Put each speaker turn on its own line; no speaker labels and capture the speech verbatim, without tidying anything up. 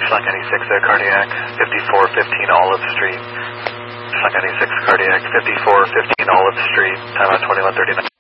Schleck ninety-six, uh, cardiac, fifty-four fifteen Olive Street. Schleck ninety-six, cardiac, fifty-four fifteen Olive Street, time out twenty-one thirty-nine.